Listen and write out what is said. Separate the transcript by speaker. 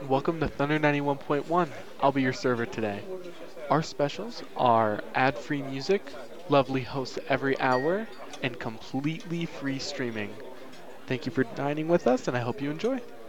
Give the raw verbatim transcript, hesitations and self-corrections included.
Speaker 1: Welcome to Thunder ninety-one point one. I'll be your server today. Our specials are ad-free music, lovely hosts every hour, and completely free streaming. Thank you for dining with us, and I hope you enjoy.